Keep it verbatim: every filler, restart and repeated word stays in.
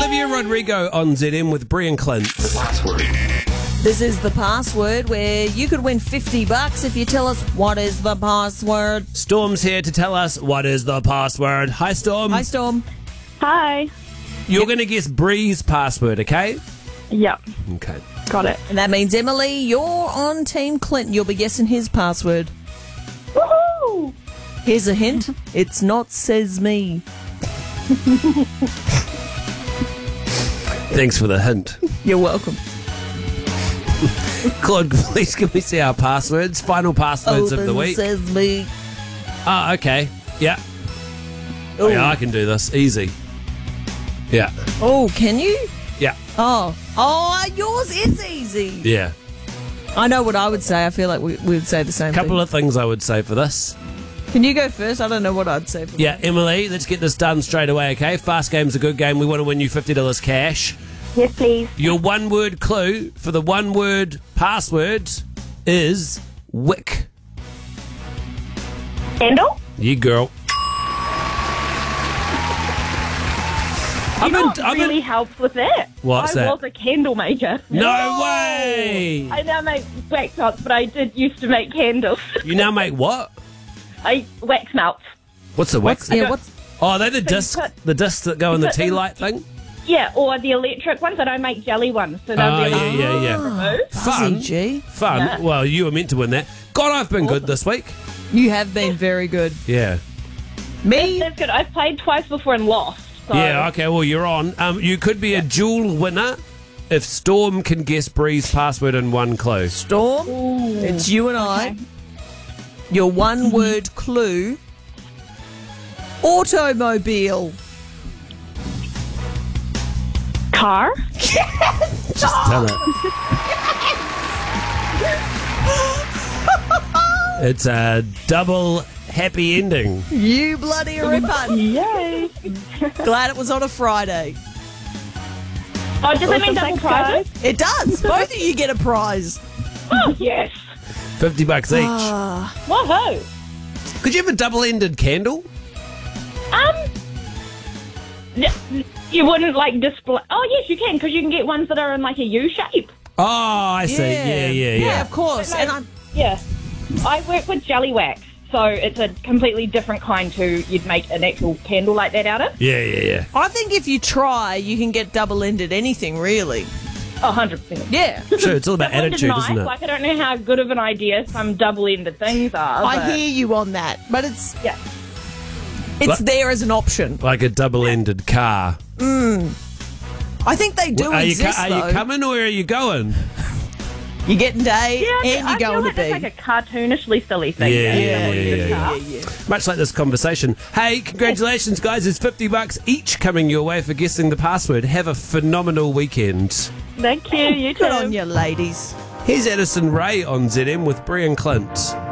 Olivia Rodrigo on Z M with Brie and Clint. Password. This is the password where you could win fifty bucks if you tell us what is the password. Storm's here to tell us what is the password. Hi, Storm. Hi, Storm. Hi. You're going to guess Brie's password, okay? Yep. Okay. Got it. And that means, Emily, you're on Team Clint. You'll be guessing his password. Woohoo! Here's a hint. It's not says me. Thanks for the hint. You're welcome. Claude, please give me see our passwords. Final passwords Open of the week. says me. Oh, okay. Yeah. Oh, Ooh. yeah, I can do this. Easy. Yeah. Oh, can you? Yeah. Oh. Oh, yours is easy. Yeah. I know what I would say. I feel like we, we would say the same Couple thing. of things I would say for this. Can you go first? I don't know what I'd say for Yeah, Emily, let's get this done straight away, okay? Fast game's a good game. We want to win you fifty dollars cash. Yes, please. Your one-word clue for the one-word password is wick. Candle? You girl. You I'm know in, what I'm really in, helps with that? What's I that? was a candle maker. No way! I now make wax melts, but I did used to make candles. You now make what? I wax melts. What's the wax? Yeah, what's... Oh, they're the you disc, put- the discs that go in the put tea them- light thing? Yeah, or the electric ones. I don't make jelly ones, so they'll Oh, be yeah, like, yeah, yeah. removed. Fun. Fuzzy, G. Fun. Yeah. Well, you were meant to win that. God, I've been good this week. You have been very good. Yeah. Me? That's good. I've played twice before and lost. So. Yeah, okay, well, you're on. Um, you could be a dual winner if Storm can guess Brie's password in one clue. Storm, it's you and I. Your one-word clue. Automobile. Car? Just tell it. It's a double happy ending. You bloody ripper. Yay. Glad it was on a Friday. Oh, does that mean double prizes? It does. Both of you get a prize. Oh, yes. fifty bucks each. Woohoo. Could you have a double-ended candle? Um, n- you wouldn't like display. Oh, yes, you can, because you can get ones that are in like a U shape. Oh, I see. Yeah, yeah, yeah. Yeah, of course. No, And I, Yeah. I work with jelly wax, so it's a completely different kind to you'd make an actual candle like that out of. Yeah, yeah, yeah. I think if you try, you can get double-ended anything, really. Oh, one hundred percent. Yeah. Sure, it's all about That one is attitude, nice. isn't it? Like, I don't know how good of an idea some double-ended things are. I but- hear you on that, but it's Yeah. it's What? there as an option. Like a double-ended car. I think they do are you, exist, co- are though. you coming or are you going? You're getting to A Yeah, and I you're feel going like to B. it's like a cartoonishly silly thing. Yeah, that yeah, double-ended yeah, yeah, car. yeah. Much like this conversation. Hey, congratulations, guys. There's fifty bucks each coming your way for guessing the password. Have a phenomenal weekend. Thank you. You too. Good on you, ladies. Here's Addison Ray on Z M with Brie and Clint.